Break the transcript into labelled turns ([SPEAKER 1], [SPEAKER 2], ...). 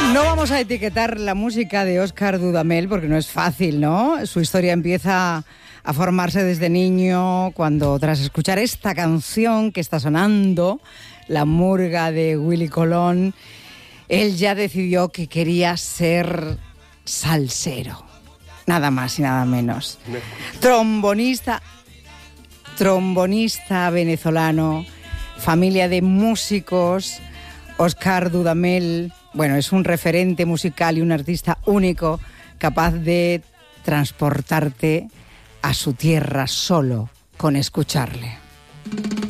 [SPEAKER 1] No vamos a etiquetar la música de Óscar Dudamel porque no es fácil, ¿no? Su historia empieza a formarse desde niño cuando, tras escuchar esta canción que está sonando, La Murga de Willy Colón, él ya decidió que quería ser salsero. Nada más y nada menos. Trombonista venezolano, familia de músicos. Óscar Dudamel, bueno, es un referente musical y un artista único, capaz de transportarte a su tierra solo con escucharle.